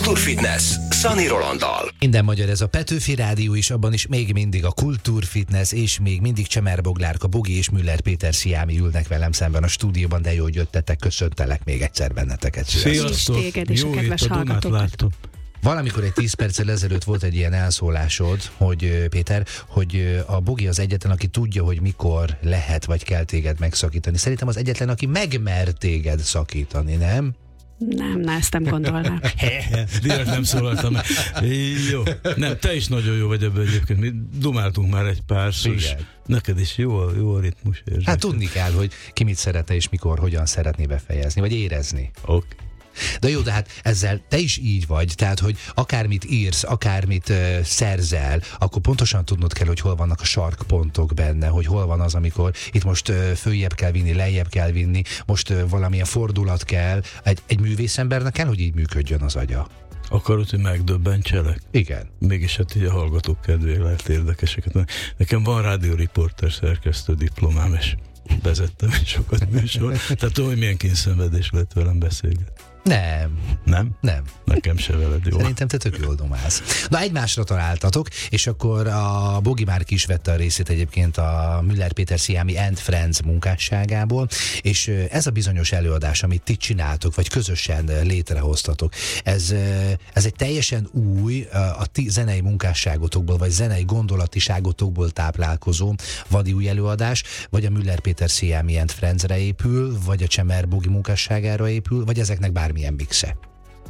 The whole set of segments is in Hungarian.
Kultúrfitness Szani Rolanddal. Minden magyar, ez a Petőfi Rádió is, abban is még mindig a Kultúrfitness, és még mindig Csemer Boglárka, Bogi és Müller Péter Sziámi ülnek velem szemben a stúdióban, de jó, hogy jöttetek, köszöntelek még egyszer benneteket. Sziasztok! Téged és jó, a kedves itt a Dunát láttam. Valamikor egy 10 perccel ezelőtt volt egy ilyen elszólásod, hogy Péter, hogy a Bogi az egyetlen, aki tudja, hogy mikor lehet vagy kell téged megszakítani. Szerintem az egyetlen, aki megmer téged szakítani, nem? Nem, ezt nem gondolnám. Direkt nem szólaltam meg. Jó. Nem, te is nagyon jó vagy ebben egyébként. Mi dumáltunk már egy párszor, és neked is jó a ritmus érzés. Hát tudni kell, hogy ki mit szeretne és mikor, hogyan szeretné befejezni, vagy érezni. Oké. De jó, de hát ezzel te is így vagy, tehát, hogy akármit írsz, akármit szerzel, akkor pontosan tudnod kell, hogy hol vannak a sarkpontok benne, hogy hol van az, amikor itt most följebb kell vinni, lejjebb kell vinni, most valamilyen fordulat kell. Egy művészembernek kell, hogy így működjön az agya. Akarod, hogy megdöbbentselek? Igen. Mégis hát így a hallgatók kedvéért lehet érdekeseket. Nekem van rádióriporter szerkesztő diplomám, és vezettem is sokat műsor. Tehát tudom, hogy milyen kényszenvedés lett velem beszélgetni. Nem. Nem? Nem. Nekem se veled jó. Szerintem te tök jól domálsz. Na, egymásra találtatok, és akkor a Bogi már ki is vette a részét egyébként a Müller Péter Sziámi and Friends munkásságából, és ez a bizonyos előadás, amit ti csináltok, vagy közösen létrehoztatok, ez egy teljesen új, a ti zenei munkásságotokból, vagy zenei gondolatiságotokból táplálkozó vadi új előadás, vagy a Müller Péter Sziámi and Friends-re épül, vagy a Csemer Bogi munkásságára épül, vagy ezeknek bármilyen mixe?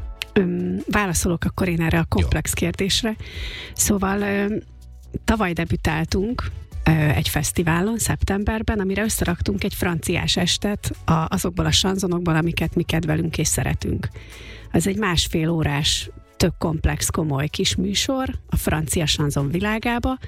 Válaszolok akkor én erre a komplex kérdésre. Szóval tavaly debütáltunk egy fesztiválon, szeptemberben, amire összeraktunk egy franciás estet azokból a sanzonokból, amiket mi kedvelünk és szeretünk. Ez egy 1,5 órás, tök komplex, komoly kis műsor a francia sanzon világába,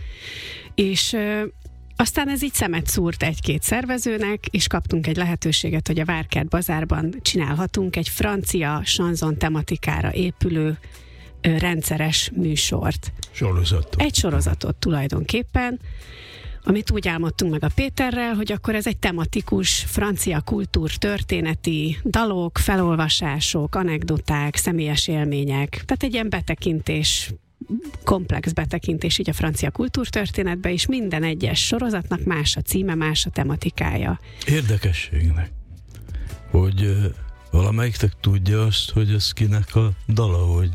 és aztán ez így szemet szúrt egy-két szervezőnek, és kaptunk egy lehetőséget, hogy a Várkert Bazárban csinálhatunk egy francia sanzon tematikára épülő rendszeres műsort. Sorozatot. Egy sorozatot tulajdonképpen, amit úgy álmodtunk meg a Péterrel, hogy akkor ez egy tematikus francia kultúrtörténeti dalok, felolvasások, anekdoták, személyes élmények, tehát egy ilyen betekintés, komplex betekintés így a francia kultúrtörténetbe, és minden egyes sorozatnak más a címe, más a tematikája. Érdekességnek, hogy valamelyiktek tudja azt, hogy ez kinek a dala, hogy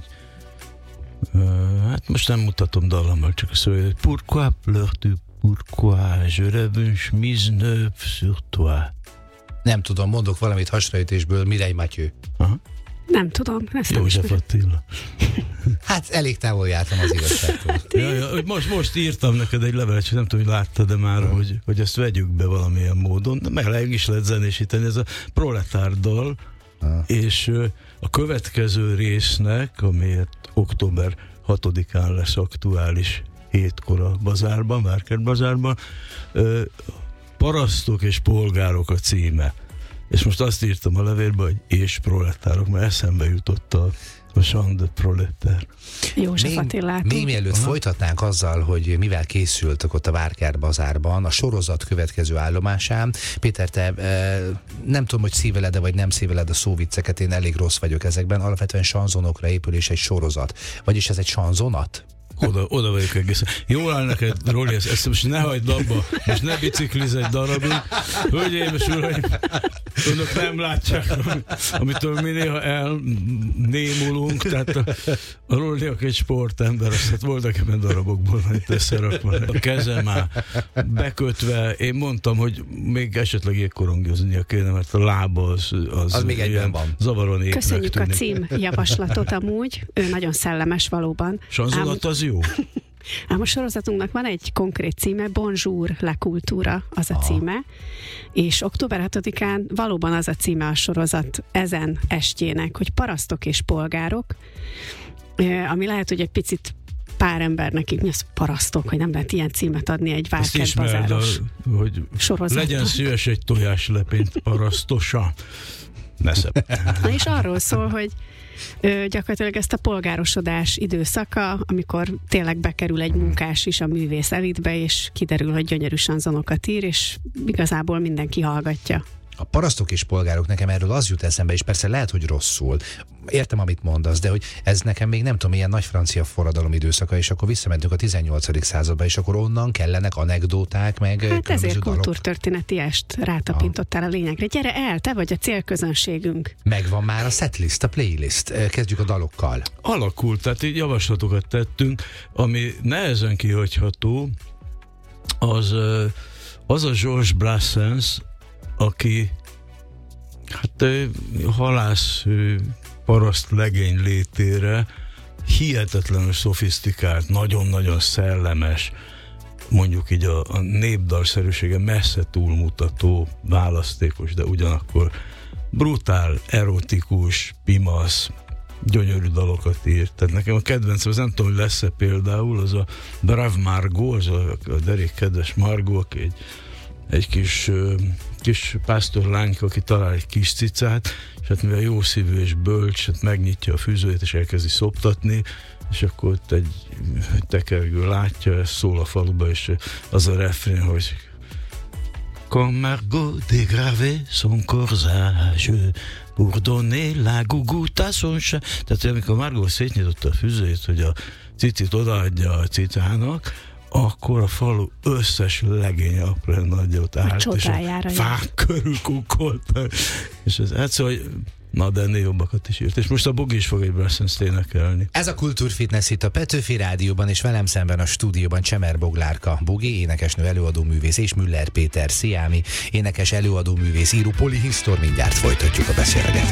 hát most nem mutatom dallammal, csak azt mondja, hogy pourquoi pleures-tu, pourquoi je rêve une chemise neuve sur toi. Nem tudom, mondok valamit hasraütésből, Mireille Mathieu. Aha. Nem tudom, ezt nem József Attila. Hát elég távol jártam az igazságtól. Most írtam neked egy levelet, nem tudom, hogy láttad de már, hogy ezt vegyük be valamilyen módon, de meg is lehet zenésíteni, ez a Proletár dal, és a következő résznek, amelyet október 6-án lesz aktuális hétkor a bazárban, Várkert Bazárban, Parasztok és polgárok a címe. És most azt írtam a levélbe, hogy és proletárok, mert eszembe jutott a Jean de Proletár. József Attilától. Még mielőtt folytatnánk azzal, hogy mivel készültek ott a Várkert Bazárban, a sorozat következő állomásán. Péter, te nem tudom, hogy szíveled-e vagy nem szíveled a szóvicceket, én elég rossz vagyok ezekben. Alapvetően sanzonokra épül és egy sorozat. Vagyis ez egy sanzonat? Oda vagyok egészen. Jól áll neked, Roli, ezt most ne hagyd abba, most ne bicikliz egy darabig. Hölgyeim és uraim, önök nem látják, amitől mi néha elnémulunk, tehát a Roliak egy sportember, azt voltak ebben darabokból, itt összerakva. A keze már bekötve, én mondtam, hogy még esetleg jégkorongoznia kéne, mert a lába az még egyben van. Zavaron épnek. Köszönjük a címjavaslatot amúgy, ő nagyon szellemes valóban. Sanzonat az jó. Ám a sorozatunknak van egy konkrét címe, Bonjour la cultura az a címe, és október 6-án valóban az a címe a sorozat ezen estjének, hogy Parasztok és polgárok, ami lehet, hogy egy picit pár embernek így, mi az parasztok, hogy nem lehet ilyen címet adni egy Várkert Bazáros hogy sorozatnak. Legyen szíves egy tojáslepényt parasztosa. Ne szebb. Na és arról szól, hogy gyakorlatilag ezt a polgárosodás időszaka, amikor tényleg bekerül egy munkás is a művész elitbe, és kiderül, hogy gyönyörű sanzonokat ír, és igazából mindenki hallgatja. A parasztok és polgárok, nekem erről az jut eszembe, és persze lehet, hogy rosszul. Értem, amit mondasz, de hogy ez nekem még nem tudom, ilyen nagy francia forradalom időszaka, és akkor visszamentünk a 18. századba, és akkor onnan kellenek anekdóták, meg hát ezért dalok. kultúrtörténeti est rátapintottál a lényegre. Gyere el, te vagy a célközönségünk. Megvan már a setlist, a playlist. Kezdjük a dalokkal. Alakult, tehát így javaslatokat tettünk, ami nehezen kihagyható, az a Georges Brassens, aki hát halász paraszt legény létére hihetetlenül szofisztikált, nagyon-nagyon szellemes, mondjuk így a népdalszerűsége messze túlmutató, választékos, de ugyanakkor brutál, erotikus, pimasz, gyönyörű dalokat írt. Tehát nekem a kedvencem, az nem tudom, hogy lesz-e például, az a Brave Margot, az a derék kedves Margot, aki egy kis pásztorlányka, aki talál egy kis cicát, és hát mivel jó szívű és bölcs, hát megnyitja a fűzőjét, és elkezdi szoptatni, és akkor ott egy tekergő látja, ez szól a faluba, és az a refrén, hogy Comme Margot dégravé son corsage pour donner la gougoute à son chat. Tehát amikor Margot szétnyitotta a fűzőjét, hogy a cicit odaadja a cicának, akkor a falu összes legény apró nagyja ott állt, és a fák körül kukkoltak. És ez egyszer, hogy na, de ennél jobbakat is írt. És most a Bogi is fog egy Brassens-t énekelni. Ez a Kultúrfitness itt a Petőfi Rádióban, és velem szemben a stúdióban Csemer Boglárka, Bogi, énekesnő, előadóművész, és Müller Péter Sziámi, énekes, előadóművész, író, polihisztor. Mindjárt folytatjuk a beszélgetést.